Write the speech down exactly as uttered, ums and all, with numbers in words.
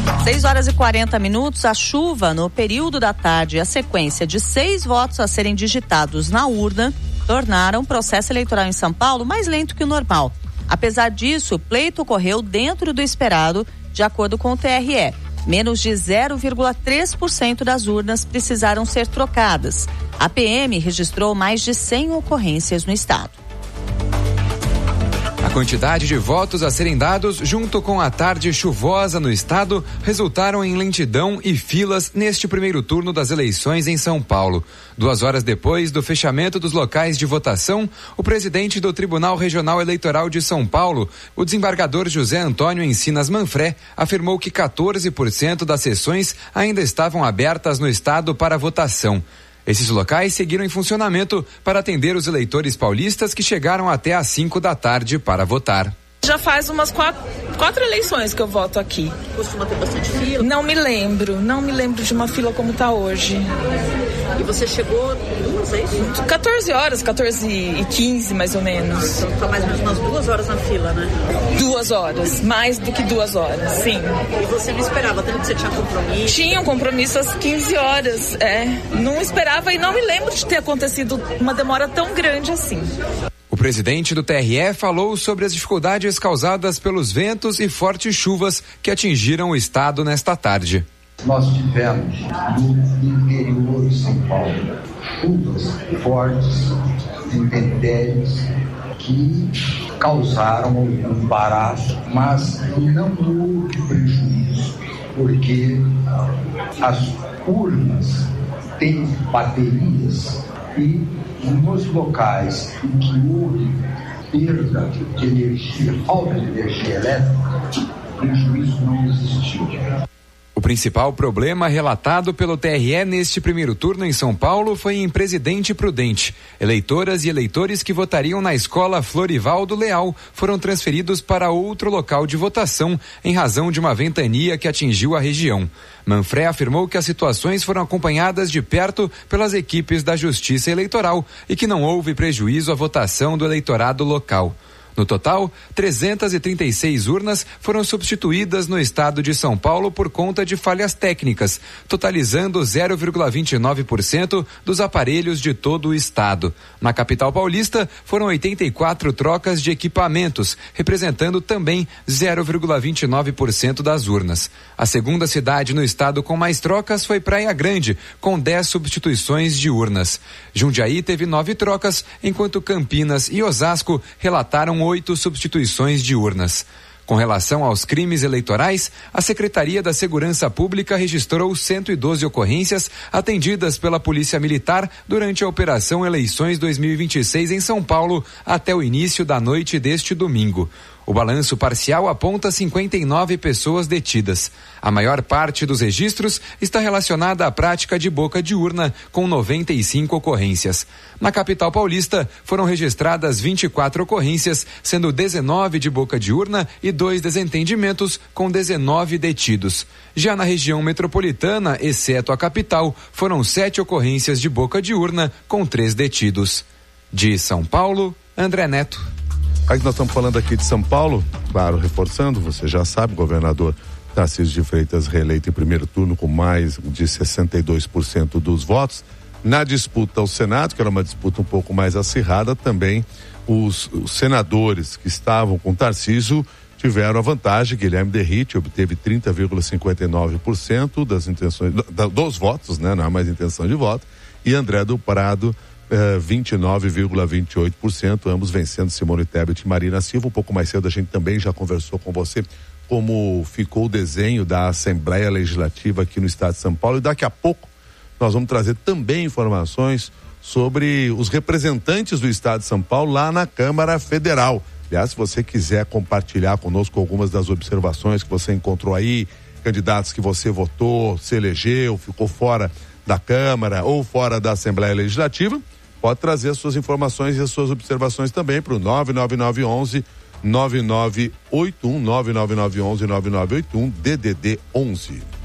seis horas e quarenta minutos, a chuva no período da tarde e a sequência de seis votos a serem digitados na urna tornaram o processo eleitoral em São Paulo mais lento que o normal. Apesar disso, o pleito ocorreu dentro do esperado, de acordo com o T R E. Menos de zero vírgula três por cento das urnas precisaram ser trocadas. A P M registrou mais de cem ocorrências no estado. A quantidade de votos a serem dados, junto com a tarde chuvosa no estado, resultaram em lentidão e filas neste primeiro turno das eleições em São Paulo. Duas horas depois do fechamento dos locais de votação, o presidente do Tribunal Regional Eleitoral de São Paulo, o desembargador José Antônio Encinas Manfré, afirmou que quatorze por cento das sessões ainda estavam abertas no estado para votação. Esses locais seguiram em funcionamento para atender os eleitores paulistas que chegaram até às cinco da tarde para votar. Já faz umas quatro, quatro eleições que eu voto aqui. Costuma ter bastante fila? Não me lembro, não me lembro de uma fila como está hoje. E você chegou duas, é isso? quatorze horas, quatorze e quinze mais ou menos. Então tá mais ou menos umas duas horas na fila, né? Duas horas, mais do que duas horas, sim. E você não esperava, tanto que você tinha compromisso? Tinha um compromisso às quinze horas, é. Não esperava e não me lembro de ter acontecido uma demora tão grande assim. O presidente do T R E falou sobre as dificuldades causadas pelos ventos e fortes chuvas que atingiram o estado nesta tarde. Nós tivemos no interior de São Paulo chuvas fortes, intempéries, que causaram um embaraço, mas não houve prejuízo, porque as urnas têm baterias e nos locais em que houve perda de energia, falta de energia elétrica, prejuízo não existiu. O principal problema relatado pelo T R E neste primeiro turno em São Paulo foi em Presidente Prudente. Eleitoras e eleitores que votariam na escola Florivaldo Leal foram transferidos para outro local de votação em razão de uma ventania que atingiu a região. Manfré afirmou que as situações foram acompanhadas de perto pelas equipes da Justiça Eleitoral e que não houve prejuízo à votação do eleitorado local. No total, trezentas e trinta e seis urnas foram substituídas no estado de São Paulo por conta de falhas técnicas, totalizando zero vírgula vinte e nove por cento dos aparelhos de todo o estado. Na capital paulista, foram oitenta e quatro trocas de equipamentos, representando também zero vírgula vinte e nove por cento das urnas. A segunda cidade no estado com mais trocas foi Praia Grande, com dez substituições de urnas. Jundiaí teve nove trocas, enquanto Campinas e Osasco relataram oito substituições de urnas. Com relação aos crimes eleitorais, a Secretaria da Segurança Pública registrou cento e doze ocorrências atendidas pela Polícia Militar durante a Operação Eleições dois mil e vinte e seis em São Paulo até o início da noite deste domingo. O balanço parcial aponta cinquenta e nove pessoas detidas. A maior parte dos registros está relacionada à prática de boca de urna, com noventa e cinco ocorrências. Na capital paulista, foram registradas vinte e quatro ocorrências, sendo dezenove de boca de urna e dois desentendimentos, com dezenove detidos. Já na região metropolitana, exceto a capital, foram sete ocorrências de boca de urna, com três detidos. De São Paulo, André Neto. Aí nós estamos falando aqui de São Paulo, claro, reforçando, você já sabe, o governador Tarcísio de Freitas reeleito em primeiro turno com mais de sessenta e dois por cento dos votos. Na disputa ao Senado, que era uma disputa um pouco mais acirrada, também os, os senadores que estavam com Tarcísio tiveram a vantagem. Guilherme Derrite obteve trinta vírgula cinquenta e nove por cento das intenções, da, dos votos, né? Não há mais intenção de voto, e André do Prado Uh, vinte e nove vírgula vinte e oito por cento, ambos vencendo Simone Tebet e Marina Silva. Um pouco mais cedo a gente também já conversou com você como ficou o desenho da Assembleia Legislativa aqui no estado de São Paulo, e daqui a pouco nós vamos trazer também informações sobre os representantes do estado de São Paulo lá na Câmara Federal. Aliás, se você quiser compartilhar conosco algumas das observações que você encontrou aí, candidatos que você votou, se elegeu, ficou fora da Câmara ou fora da Assembleia Legislativa, pode trazer as suas informações e as suas observações também para o nove nove nove um um nove nove oito um, nove nove nove um um nove nove oito um, D D D onze.